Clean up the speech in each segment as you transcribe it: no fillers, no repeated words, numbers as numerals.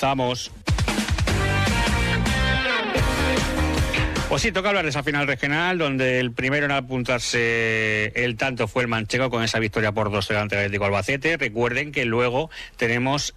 Comenzamos. Pues sí, toca hablar de esa final regional, donde el primero en apuntarse el tanto fue el manchego con esa victoria por 2-0 ante el Atlético Albacete. Recuerden que luego tenemos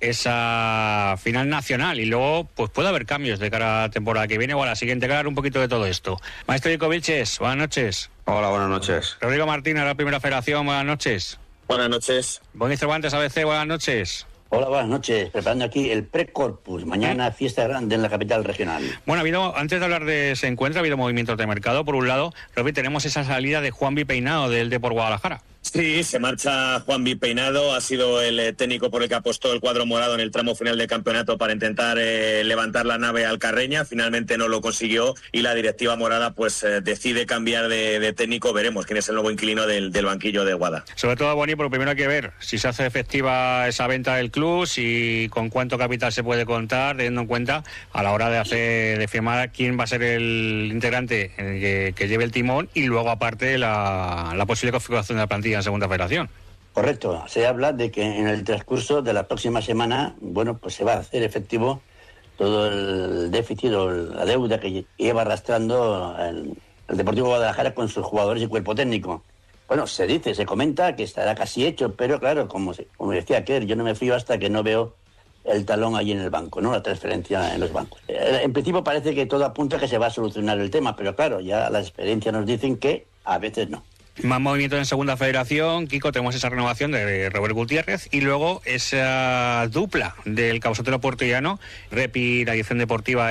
esa final nacional y luego pues puede haber cambios de cara a la temporada que viene o a la siguiente. Hablar un poquito de todo esto. Maestro Ico Vilches, buenas noches. Hola, buenas noches. Rodrigo Martínez, la Primera Federación, buenas noches. Buenas noches. Boni Cervantes, ABC, buenas noches. Hola, buenas noches. Preparando aquí el Precorpus. Mañana fiesta grande en la capital regional. Bueno, antes de hablar de ese encuentro, ha habido movimientos de mercado. Por un lado, Robi, tenemos esa salida de Juanvi Peinado del Depor Guadalajara. Sí, se marcha Juanvi Peinado, ha sido el técnico por el que apostó el cuadro morado en el tramo final del campeonato para intentar levantar la nave al Carreña. Finalmente no lo consiguió y la directiva morada pues decide cambiar de técnico. Veremos quién es el nuevo inquilino del banquillo de Guada. Sobre todo, Boni, por lo primero hay que ver si se hace efectiva esa venta del club, si con cuánto capital se puede contar, teniendo en cuenta a la hora de firmar quién va a ser el integrante que lleve el timón y luego aparte la posible configuración de la plantilla en Segunda Federación. Correcto, se habla de que en el transcurso de la próxima semana, bueno, pues se va a hacer efectivo todo el déficit o la deuda que lleva arrastrando el Deportivo Guadalajara con sus jugadores y cuerpo técnico. Bueno, se comenta que estará casi hecho, pero claro, como decía Kerr, yo no me fío hasta que no veo el talón allí en el banco, ¿no? La transferencia en los bancos. En principio parece que todo apunta a que se va a solucionar el tema, pero claro, ya las experiencias nos dicen que a veces no. Más movimientos en Segunda Federación, Kiko, tenemos esa renovación de Robert Gutiérrez y luego esa dupla del Cabo Sotelo Puertollano, Repi, la dirección deportiva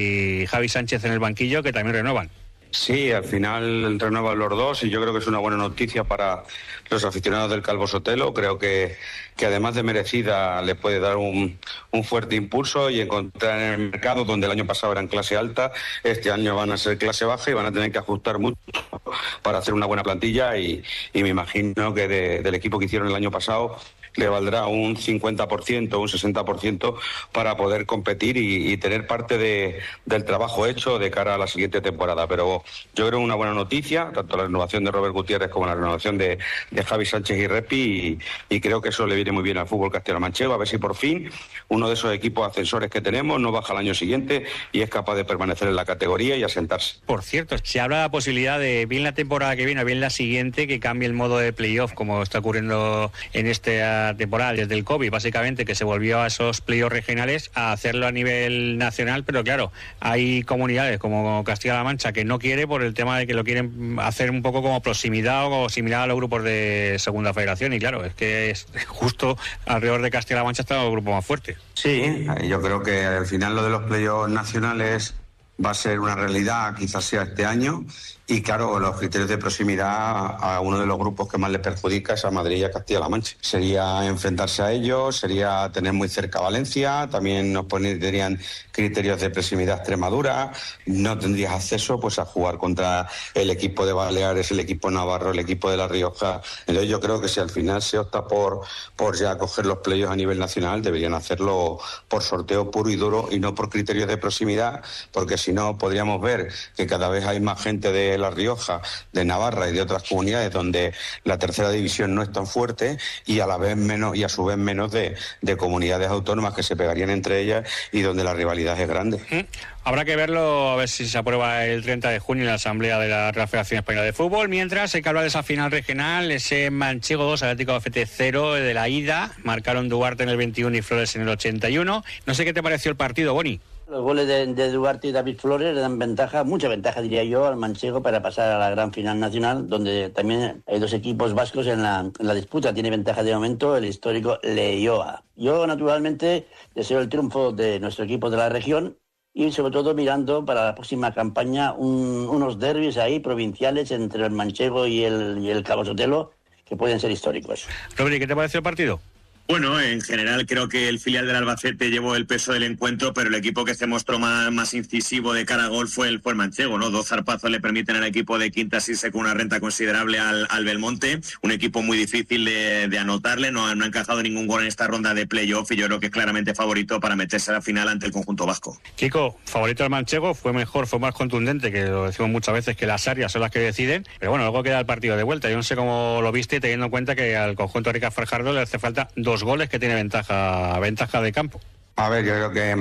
y Javi Sánchez en el banquillo, que también renuevan. Sí, al final renuevan los dos y yo creo que es una buena noticia para los aficionados del Calvo Sotelo. Creo que además de merecida le puede dar un fuerte impulso y encontrar en el mercado donde el año pasado eran clase alta, este año van a ser clase baja y van a tener que ajustar mucho para hacer una buena plantilla y me imagino que del equipo que hicieron el año pasado le valdrá un 50%, un 60% para poder competir y tener parte del trabajo hecho de cara a la siguiente temporada. Pero yo creo una buena noticia, tanto la renovación de Robert Gutiérrez como la renovación de Javi Sánchez y Repi, y creo que eso le viene muy bien al fútbol castellano-manchego, a ver si por fin uno de esos equipos ascensores que tenemos no baja el año siguiente y es capaz de permanecer en la categoría y asentarse. Por cierto, se habla de la posibilidad de, bien la temporada que viene o bien la siguiente, que cambie el modo de playoff, como está ocurriendo en esta temporada desde el COVID, básicamente, que se volvió a esos playoffs regionales a hacerlo a nivel nacional, pero claro, hay comunidades como Castilla-La Mancha que no quiere por el tema de que lo quieren hacer un poco como proximidad o similar a los grupos de Segunda Federación y claro, es que es justo alrededor de Castilla-La Mancha están los grupos más fuertes. Sí, yo creo que al final lo de los playoffs nacionales va a ser una realidad, quizás sea este año, y claro, los criterios de proximidad a uno de los grupos que más le perjudica es a Madrid y a Castilla-La Mancha. Sería enfrentarse a ellos, sería tener muy cerca a Valencia, también nos pondrían criterios de proximidad a Extremadura, no tendrías acceso pues a jugar contra el equipo de Baleares, el equipo navarro, el equipo de La Rioja. Entonces yo creo que si al final se opta por ya coger los playoffs a nivel nacional, deberían hacerlo por sorteo puro y duro y no por criterios de proximidad, porque si no podríamos ver que cada vez hay más gente de La Rioja, de Navarra y de otras comunidades donde la tercera división no es tan fuerte y a la vez menos y a su vez menos de comunidades autónomas que se pegarían entre ellas y donde la rivalidad es grande. Habrá que verlo, a ver si se aprueba el 30 de junio en la Asamblea de la Real Federación Española de Fútbol. Mientras, hay que hablar de esa final regional, ese Manchego 2, Atlético Albacete 0 de la ida. Marcaron Duarte en el 21 y Flores en el 81. No sé qué te pareció el partido, Boni. Los goles de Duarte y David Flores le dan ventaja, mucha ventaja diría yo, al manchego para pasar a la gran final nacional, donde también hay dos equipos vascos en la disputa. Tiene ventaja de momento el histórico Leioa. Yo naturalmente deseo el triunfo de nuestro equipo de la región y sobre todo mirando para la próxima campaña unos derbis ahí provinciales entre el manchego y el Cabo Sotelo que pueden ser históricos. Robert, ¿qué te pareció el partido? Bueno, en general creo que el filial del Albacete llevó el peso del encuentro, pero el equipo que se mostró más incisivo de cara a gol fue el manchego, ¿no? 2 zarpazos le permiten al equipo de Quintas irse con una renta considerable al Belmonte, un equipo muy difícil de anotarle, no ha encajado ningún gol en esta ronda de playoff y yo creo que es claramente favorito para meterse a la final ante el conjunto vasco. Kiko, favorito del manchego, fue mejor, fue más contundente, que lo decimos muchas veces que las áreas son las que deciden, pero bueno, luego queda el partido de vuelta. Yo no sé cómo lo viste, teniendo en cuenta que al conjunto de Ricard Fajardo le hace falta 2 goles que tiene ventaja de campo. A ver, yo creo que